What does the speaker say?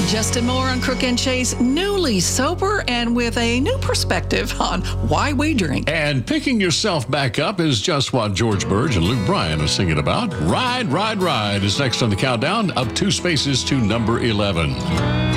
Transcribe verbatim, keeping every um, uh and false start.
Justin Moore on Crook and Chase, newly sober and with a new perspective on why we drink. And picking yourself back up is just what George Burge and Luke Bryan are singing about. Ride, Ride, Ride is next on the countdown, up two spaces to number eleven.